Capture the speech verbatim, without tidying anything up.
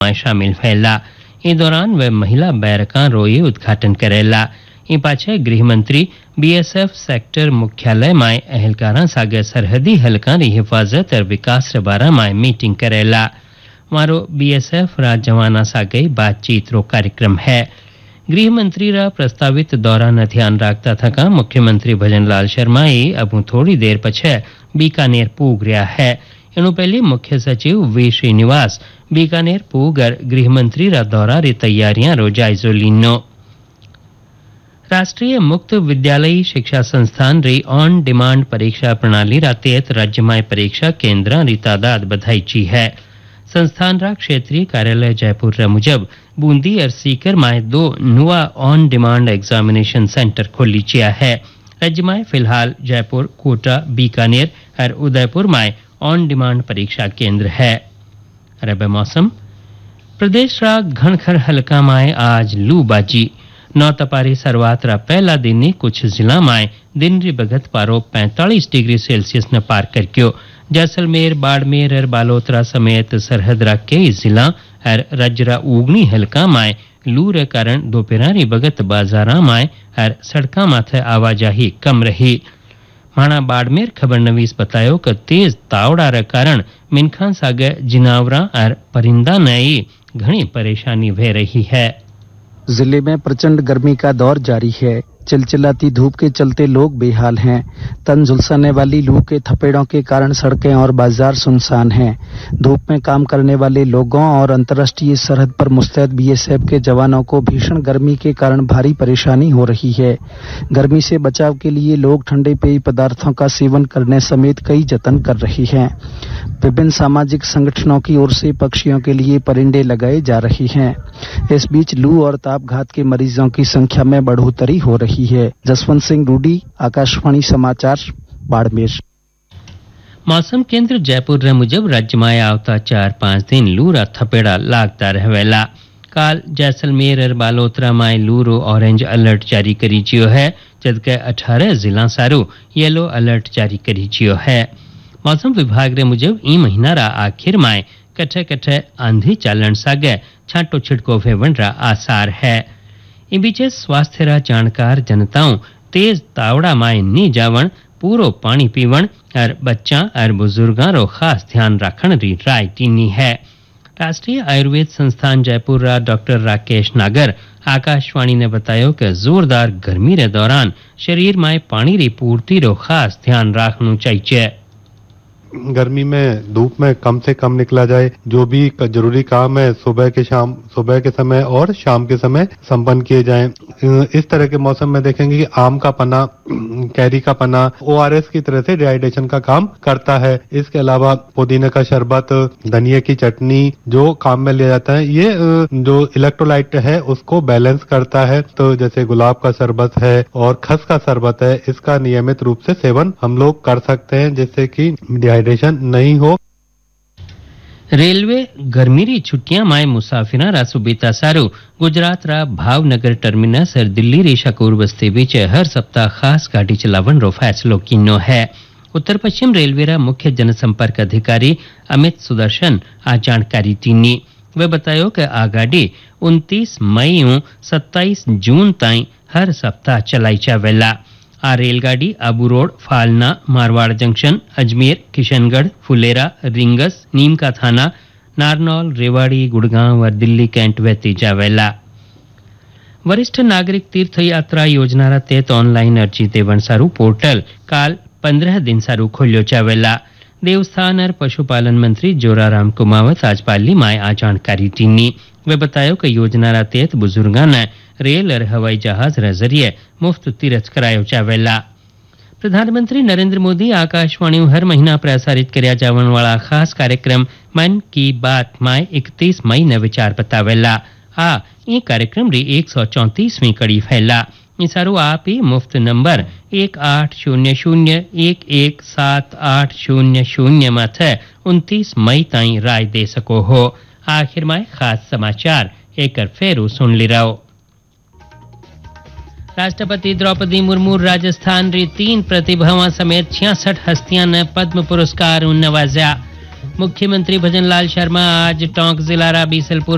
में शामिल फैला। इस दौरान वे महिला बैरकां रोए उद्घाटन करेला। इन पाछे गृह मंत्री बीएसएफ सेक्टर मुख्यालय में एहलकारां सागे सरहदी हलकां री हिफाजत और विकास बारा में मीटिंग करेला। मारो बीएसएफ रा जवाना सागे बातचीत रो कार्यक्रम है। गृह मंत्री रा प्रस्तावित दौरा न ध्यान राखता थका मुख्यमंत्री भजनलाल शर्माए अब थोड़ी देर पछे बीकानेर पूग रहा है। इनु पहले मुख्य सचिव वी श्रीनिवास बीकानेर पूग और गृह मंत्री रा दौरा री तैयारियां रो जायजो लीनो। राष्ट्रीय मुक्त विद्यालयी शिक्षा संस्थान री ऑन डिमांड परीक्षा प्रणाली रा तहत राज्य में परीक्षा केंद्रां री तादाद बढ़ाई है। संस्थान रा क्षेत्रीय कार्यालय जयपुर रा मुजब बूंदी और सीकर में दो नुआ ऑन डिमांड एग्जामिनेशन सेंटर खोली चिया है। राज्य में फिलहाल जयपुर, कोटा, बीकानेर और उदयपुर में ऑन डिमांड परीक्षा केंद्र है। रबे मौसम प्रदेश रा घनखर हल्का में आज लू बाजी। नौ तपारी शुरुआत रा पहला दिन ने कुछ जिला में दिन री बगत पारो पैंतालीस डिग्री सेल्सियस न पार करक्यो। जैसलमेर, बाड़मेर और बालोतरा समेत सरहद रा कई जिला और राज्य रा उगनी हल्का में लू रे कारण दोपहरी बगत बाजारा में और सड़का माथे आवाजाही कम रही। माणा बाड़मेर खबर नवीस बतायो कि तेज तावड़ा रे कारण मिनखान सागे जिनावरा और परिंदा नई घनी परेशानी वे रही है। जिले में प्रचंड गर्मी का दौर जारी है। चिलचिलाती धूप के चलते लोग बेहाल हैं। तन झुलसाने वाली लू के थपेड़ों के कारण सड़कें और बाजार सुनसान हैं। धूप में काम करने वाले लोगों और अंतर्राष्ट्रीय सरहद पर मुस्तैद बीएसएफ के जवानों को भीषण गर्मी के कारण भारी परेशानी हो रही है। गर्मी से बचाव के लिए लोग ठंडे पेय पदार्थों का सेवन करने समेत कई जतन कर रही हैं। विभिन्न सामाजिक संगठनों की ओर से पक्षियों के लिए परिंदे लगाए जा रही हैं। इस बीच लू और तापघात के मरीजों की संख्या में बढ़ोतरी हो रही है। जसवंत सिंह रूडी, आकाशवाणी समाचार, बाड़मेर। मौसम केंद्र जयपुर रे मुजब राज्य में आवता चार पांच दिन लू रा थपेड़ा लागता रहेला। काल जैसलमेर और बालोतरा में लू रो ऑरेंज अलर्ट जारी करी जियो है, जबकि अठारह जिला सारू येलो अलर्ट जारी करी जियो है। मौसम विभाग रे मुजब ई महीना रा आखिर में कठे कठे आंधी चालन सागे छांटो छिड़को वेवण रा आसार है। इन बीचे स्वास्थ्य रा जानकार जनताओं तेज तावड़ा में नी जावण, पूरो पानी पीवण और बच्चा और बुजुर्गां रो खास ध्यान रखण री राय टीनी है। राष्ट्रीय आयुर्वेद संस्थान जयपुर रा डॉक्टर राकेश नागर आकाशवाणी ने बतायो कि जोरदार गर्मी रे दौरान शरीर में पानी री पूर्ति रो खास ध्यान रखना चाहिए। गर्मी में धूप में कम से कम निकला जाए। जो भी जरूरी काम है सुबह के शाम सुबह के समय और शाम के समय संपन्न किए जाएं। इस तरह के मौसम में देखेंगे कि आम का पन्ना, कैरी का पन्ना ओआरएस की तरह से डिहाइड्रेशन का काम करता है। इसके अलावा पुदीने का शरबत, धनिया की चटनी जो काम में लिया जाता है, ये जो इलेक्ट्रोलाइट है उसको बैलेंस करता है। तो जैसे गुलाब का शरबत है और खस का शरबत है, इसका नियमित रूप से सेवन हम लोग कर सकते हैं जिससे कि डिहाइड्रेशन नहीं हो। रेलवे गर्मी री छुट्टियां में मुसाफिरा रा सुबीता सारू गुजरात रा भावनगर टर्मिनस और दिल्ली री शकूर बस्ती बीच हर सप्ताह खास गाड़ी चलावन रो फैसलो किनो है। उत्तर पश्चिम रेलवे रा मुख्य जनसंपर्क अधिकारी अमित सुदर्शन आ जानकारी दीनी। वे बतायो कि आ गाड़ी उनतीस मई और सत्ताईस जून ताई हर सप्ताह चलाई जावेला। आ रेलगाड़ी Abu road, Falna, Marwar junction, Ajmer, Kishangarh, Phulera, rings, नीम का थाना, नारनौल, रेवाड़ी, गुड़गांव और दिल्ली कैंट वेती जावेला। वरिष्ठ नागरिक तीर्थ यात्रा योजना रा तहत ऑनलाइन अर्जी देवण सारू पोर्टल काल पंद्रह दिन सारू खोल्यो जावेला। देवस्थान और पशुपालन मंत्री जोराराम कुमावत आज पाली में आ जानकारी दीनी। वे बतायो कि योजना रा तहत बुजुर्गां ने रेल और हवाई जहाज रे जरिए मुफ्त तीर्थ करायो जावेला। प्रधानमंत्री नरेंद्र मोदी आकाशवाणी हर महीना प्रसारित कर्या जावन वाला खास कार्यक्रम मन की बात में इकतीस मई ने विचार बतावेला। आ ये कार्यक्रम री एक सौ चौंतीसवीं कड़ी फैला। सारू आप ही मुफ्त नंबर एक आठ शून्य शून्य एक एक सात आठ शून्य शून्य माथे उनतीस मई ताई राय दे सको हो। आखिर में खास समाचार एक फेरू सुन ली रहो। राष्ट्रपति द्रौपदी मुर्मू राजस्थान री तीन प्रतिभावां समेत छियासठ हस्तियां ने पद्म पुरस्कार नवाजा। मुख्यमंत्री भजनलाल शर्मा आज टोंक जिला रा बीसलपुर